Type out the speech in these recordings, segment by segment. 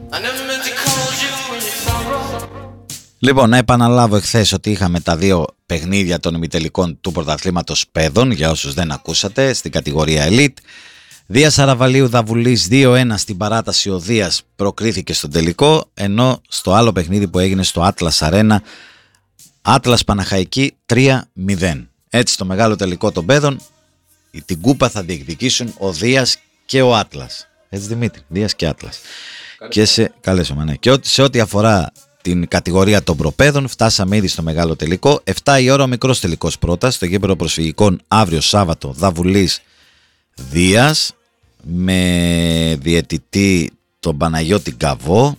Λοιπόν, να επαναλάβω εχθές ότι είχαμε τα δύο παιχνίδια των ημιτελικών του πρωταθλήματος παιδών, για όσους δεν ακούσατε, στην κατηγορία Elite. Δίας Αραβαλίου Δαβουλής 2-1 στην παράταση, ο Δίας προκρίθηκε στον τελικό, ενώ στο άλλο παιχνίδι που έγινε στο Atlas Arena, Atlas Παναχαϊκή 3-0. Έτσι στο μεγάλο τελικό των παιδών την κούπα θα διεκδικήσουν ο Δίας και ο Atlas. Έτσι Δημήτρη, Δίας και Atlas. Και σε ό,τι αφορά την κατηγορία των προπαίδων, φτάσαμε ήδη στο μεγάλο τελικό. 7 η ώρα ο μικρός τελικός πρώτα, στο γήπεδο προσφυγικών αύριο Σάββατο, Δαβουλής Δίας, με διαιτητή τον Παναγιώτη Καβό.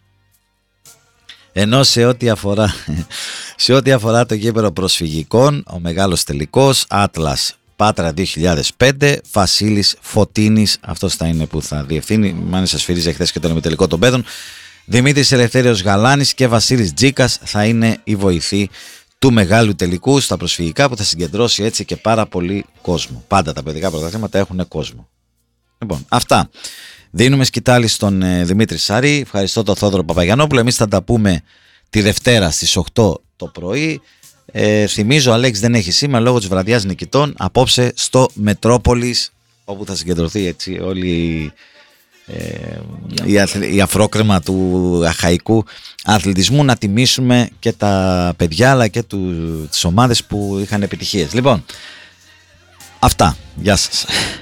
Ενώ σε ό,τι αφορά το γήπεδο προσφυγικών, ο μεγάλος τελικός, Atlas Πάτρα 2005, Βασίλης Φωτίνης, αυτός θα είναι που θα διευθύνει. Μάνης σας σφυρίζει χθες και τον ημιτελικό των παιδών. Δημήτρης Ελευθέριος Γαλάνης και Βασίλης Τζίκας θα είναι οι βοηθοί του μεγάλου τελικού στα προσφυγικά, που θα συγκεντρώσει έτσι και πάρα πολύ κόσμο. Πάντα τα παιδικά πρωταθλήματα έχουν κόσμο. Λοιπόν, αυτά. Δίνουμε σκητάλη στον Δημήτρη Σάρη. Ευχαριστώ τον Θόδωρο Παπαγιαννόπουλο. Εμείς θα τα πούμε τη Δευτέρα στις 8 το πρωί. Θυμίζω, Αλέξη δεν έχει σήμερα λόγω της βραδιάς νικητών, απόψε στο Μετρόπολης, όπου θα συγκεντρωθεί έτσι όλη η αφρόκρεμα του αχαϊκού αθλητισμού, να τιμήσουμε και τα παιδιά αλλά και τις ομάδες που είχαν επιτυχίες. Λοιπόν, αυτά. Γεια σας.